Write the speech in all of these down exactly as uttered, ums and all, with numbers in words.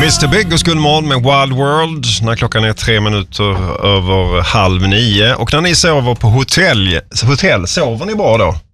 mister Big och Gullmorgon med Wild World när klockan är tre minuter över halv nio. Och när ni sover på hotell, hotell sover ni bra då?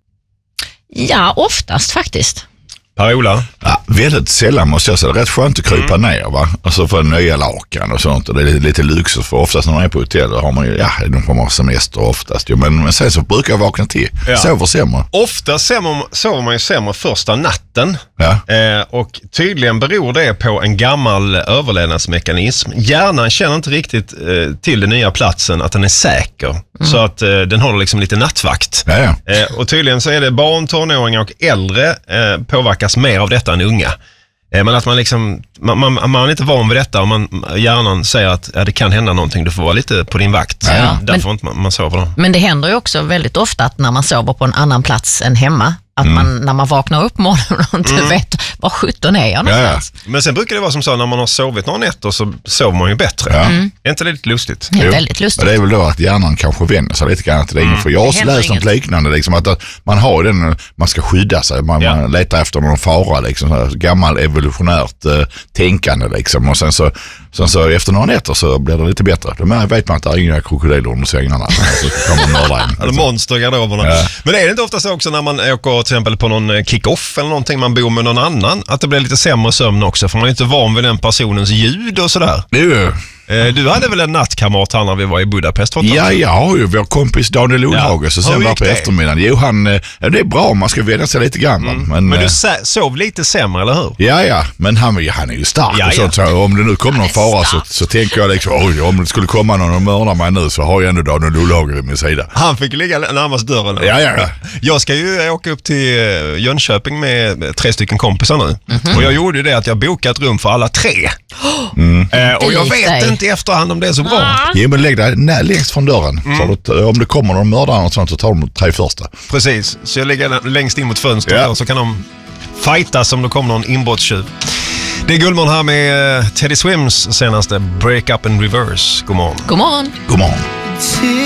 Ja, oftast faktiskt. Per-Ola? Ja, väldigt sällan måste jag säga. Det är rätt skönt att krypa mm. ner, va? Alltså för nya lakan och sånt. Och det är lite lyxigt, för oftast när man är på hotell då har man ju, ja, de får man semester oftast. Jo, men, men sen så brukar jag vakna till. Ja. Sover sämre. Ofta sover, sover man ju sämre första natten. Ja. Eh, och tydligen beror det på en gammal överlevnadsmekanism. Hjärnan känner inte riktigt eh, till den nya platsen att den är säker. Mm. Så att eh, den håller liksom lite nattvakt. Ja, ja. Eh, och tydligen så är det barn, tonåringar och äldre eh, påverkas mer av detta än unga. Eh, men att man liksom man, man, man är inte van vid detta och man, hjärnan säger att ja, det kan hända någonting, du får vara lite på din vakt. Ja, därför men, inte man, man sover då. Men det händer ju också väldigt ofta att när man sover på en annan plats än hemma, att Mm. man, när man vaknar upp morgonen och inte mm. vet var sjutton är jag någonstans. Ja, ja. Men sen brukar det vara som så, när man har sovit några nätter så sover man ju bättre. Ja. Mm. Är inte det lite lustigt? Det är väldigt lustigt. Och det är väl då att hjärnan kanske vänder sig lite grann till det. Mm. För jag har läst något liknande, liksom, att, att man har den, man ska skydda sig, man, ja. man letar efter någon fara, liksom, så här, gammal evolutionärt eh, tänkande liksom. Och sen så, sen så efter några nätter så blir det lite bättre. Då vet man att det är inga krokodiler under sängarna. Så kommer man mörda en. Eller monster i garderoberna. Ja. Men är det inte ofta så också när man åker till exempel på någon kick-off eller någonting, man bor med någon annan, att det blir lite sämre sömn också, för man är inte van vid den personens ljud och sådär. Det är ju... Du hade väl en nattkamrat här när vi var i Budapest? Ja, jag har ju vår kompis Daniel Olhage, ja. Så sen var på det? eftermiddagen. Jo, han, ja, det är bra, man ska vända sig lite grann. Mm. Men, men du sov lite sämre, eller hur? Ja, ja, men han, han är ju stark. Ja, och sånt, ja. Så om det nu kommer någon fara så, så tänker jag liksom, oj, om det skulle komma någon och mörda mig nu så har jag ändå Daniel Olhage vid min sida. Han fick ligga närmast dörren. Ja, ja, ja. Jag ska ju åka upp till Jönköping med tre stycken kompisar nu. Mm-hmm. Och jag gjorde ju det att jag bokade ett rum för alla tre. Mm. Eh, och jag vet dig. inte i efterhand om det är så bra. Ja, men lägg dig när, längst från dörren. Mm. Så att, om det kommer någon mördare och sånt så tar de tre första. Precis, så jag ligger längst in mot fönstret, ja. Och så kan de fightas om det kommer någon inbrottstjuv. Det är Gullmorgon här med Teddy Swims senaste Break Up and Reverse. God morgon. God morgon. God morgon.